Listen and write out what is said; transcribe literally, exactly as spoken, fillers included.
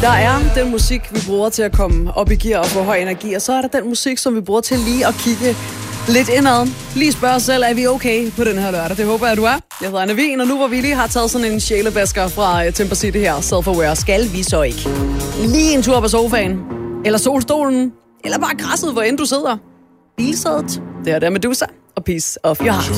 Der er den musik, vi bruger til at komme op i gear og få høj energi, og så er der den musik, som vi bruger til lige at kigge lidt indad. Lige spørge os selv, er vi okay på den her lørdag? Det håber jeg, du er. Jeg hedder Anna Wien, og nu hvor vi lige har taget sådan en sjælebasker fra Temper City her, Self-Aware, skal vi så ikke lige en tur på sofaen, eller solstolen, eller bare græsset, hvor end du sidder. Bilsædet, det er der Medusa og Piece of Your Heart.